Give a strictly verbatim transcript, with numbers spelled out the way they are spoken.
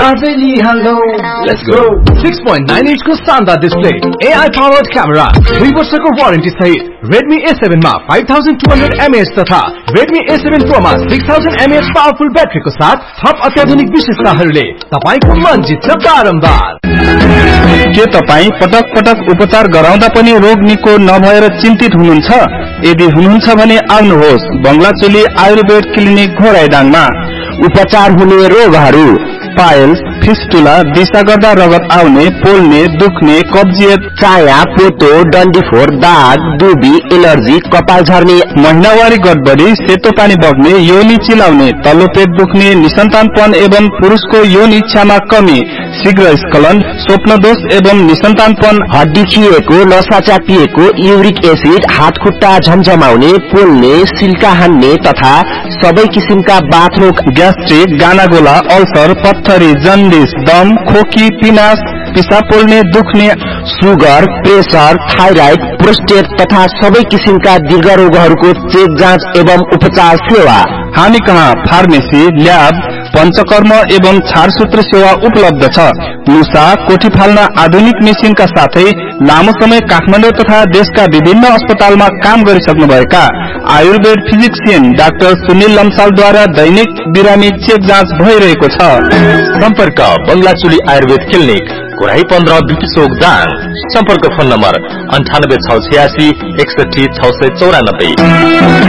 आजै लिहालौ let's go six point nine inch को शानदार display, A I powered camera, three वर्षको वारेन्टी सहित Redmi A seven मा five thousand two hundred milliamp hour तथा Redmi A seven Pro मा six thousand milliamp hour powerful ब्याट्रीको साथ थप अत्याधुनिक विशेषताहरूले तपाईको मन जित्छ बारम्बार। के तपाई पटक पटक उपचार गराउँदा पनि रोग निको नभएर चिन्तित हुनुहुन्छ? यदि हुनुहुन्छ भने आउनुहोस् बंगलाचोली आयुर्वेद क्लिनिक घोराइडाङमा। उपचार हुने रोगहरू पाइल्स, फिस्टुला, दिशा गर्दा रगत आउने, पोल्ने, दुख्ने, कब्जियत, चाया, पोतो, डन्डीफोर, दाग, दुबी, एलर्जी, कपाल झर्ने, महिनावारी गडबडी, सेतो पानी बग्ने, योनि चिलाउने, तल्लो पेट दुख्ने, निसन्तानपन एवं पुरुषको यौन इच्छामा कमी, शीघ्र स्खलन, स्वप्नदोष एवं निसन्तानपन, हड्डी खिएको, नसा चापिएको, युरिक एसिड, हात खुट्टा झमझमाउने, पोल्ने, सिल्का हान्ने तथा सबै किसिमका बाथरोग, ग्यास्ट्रिक, गानागोला, अल्सर, पत्थरी, जन्डिस, दम, खोकी, पिनास, पिसाब पोल्ने, दुख्ने, सुगर, प्रेसर, थाइराइड, प्रोस्टेट तथा सबै किसिमका दीर्घ रोगहरूको चेक जाँच एवं उपचार सेवा। हामी कहाँ फार्मेसी, ल्याब, पंचकर्म एवं छारसूत्र सेवा उपलब्ध छ। मुसा, कोठी फाल्न आधुनिक मेसिनका साथै लामो समय काठमाडौँ तथा देशका विभिन्न अस्पतालमा काम गरिसक्नुभएका आयुर्वेद फिजिक्सियन डाक्टर सुनिल लम्सालद्वारा दैनिक बिरामी चेक जाँच भइरहेको छ। सम्पर्क बंगलाचोली आयुर्वेद क्लिनिक कोराही पन्ध्र बिटी चोक दाङ। सम्पर्क फोन नम्बर अन्ठानब्बे छ छयासी एकसठी छ सय चौरानब्बे।